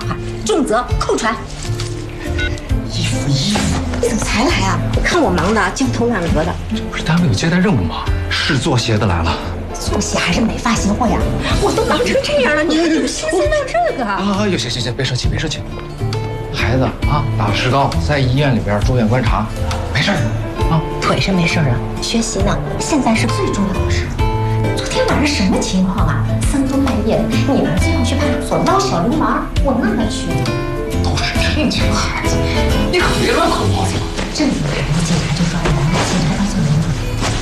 款，重则扣传。 衣服， 你怎么才来啊？看我忙的焦头烂额的。 这不是单位有接待任务吗？是做鞋的来了。 做鞋还是美发行货呀？我都忙成这样了，你还有心思弄这个啊？ 行，别生气。孩子啊，打石膏，在医院里边住院观察，没事啊。 腿是没事啊，学习呢，现在是最重要的事。昨天晚上什么情况啊？3更半夜，你儿子要去派出所捞小流氓，我那儿去。 都是正经孩子，你可别乱扣帽子了。 正经孩子，警察就抓人了，警察告诉你吗？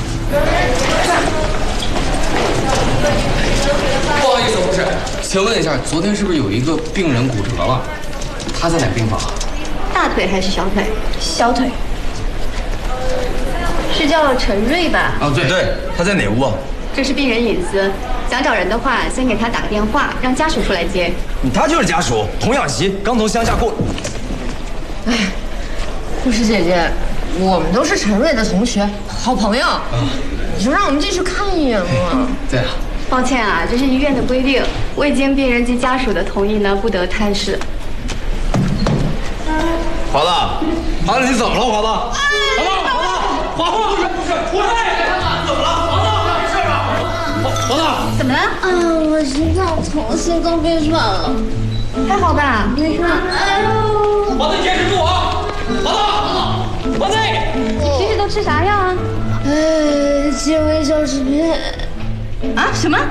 不好意思，护士，请问一下，昨天是不是有一个病人骨折了？他在哪个病房？ 大腿还是小腿？小腿。是叫陈瑞吧？ 哦，对，他在哪屋啊？ 这是病人隐私，想找人的话，先给他打个电话，让家属出来接。 他就是家属，童养媳，刚从乡下过。 哎，护士姐姐，我们都是陈瑞的同学，好朋友，你就让我们进去看一眼嘛。 对啊。 抱歉啊，这是医院的规定，未经病人及家属的同意呢，不得探视。 华子，你怎么了？华子，华子，不是，出来！怎么了？华子，没事吧？华子， 怎么了？ 我心脏痛，心脏病犯了。 还好吧？没事。 哎呦！ 华子，坚持住啊！华子， 平时都吃啥药啊？ 健胃消食片。 啊？什么？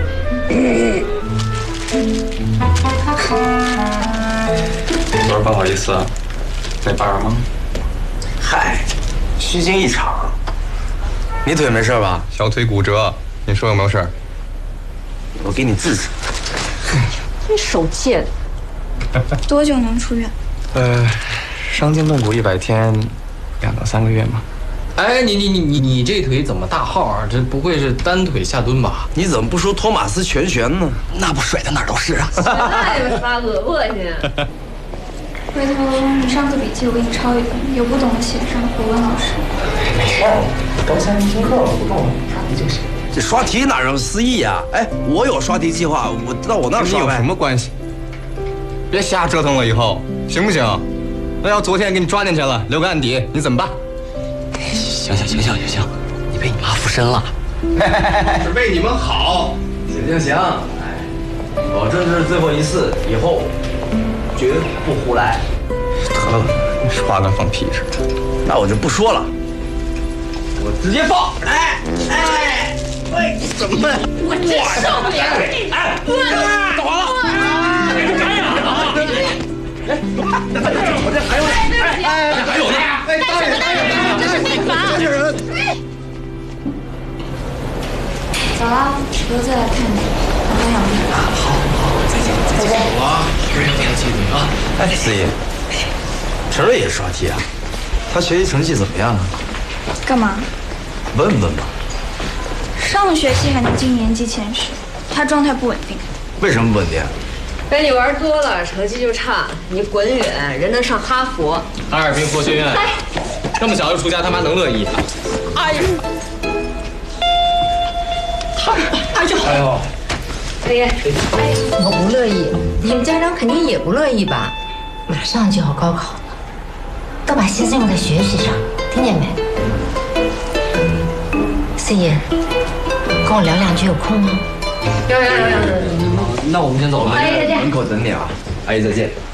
昨儿不好意思，没班吗？ 嗨，虚惊一场。你腿没事吧？ 小腿骨折，你说有没有事？ 我给你治治。 这手贱。多久能出院？ 伤筋动骨100天，2到3个月嘛。 哎，你这腿怎么大号啊？这不会是单腿下蹲吧？ 你怎么不说托马斯全旋呢？ 那不甩的哪儿都是啊！ 太发恶心。 回头你上次笔记我给你抄一个，有不懂的写上回问老师。 没事儿，高3没听课，不懂刷题就行。 这刷题哪有私意呀？哎，我有刷题计划，我到我那儿刷呗。 跟你有什么关系？别瞎折腾了，以后行不行？那要昨天给你抓进去了，留个案底，你怎么办？ 行，你被你妈附身了。 是为你们好。 行，哎，保证这是最后一次，以后绝不胡来。 得了，你说话跟放屁似的。 那我就不说了，我直接放。喂，怎么？ 我真受不了你！ 干嘛了？给他眨眼啊！我这还有呢，还有呢！ 这是体罚。 走了，以后再来看你，好好养病。 好，再见。走啊，别让他记你啊。 哎，思怡，陈瑞也刷题啊？他学习成绩怎么样啊？ 干嘛？ 问问吧。 上个学期还能进年级前10，他状态不稳定。 为什么不稳定？ 被你玩多了，成绩就差。你滚远，人能上哈佛。 哈尔滨佛学院，这么小就出家，他妈能乐意？ 哎呀！ 哎呦！ 我不乐意，你们家长肯定也不乐意吧？ 马上就要高考了，都把心思用在学习上，听见没？思怡，跟我聊2句，有空吗？ 有。 那我们先走了。 门口等你啊，阿姨再见。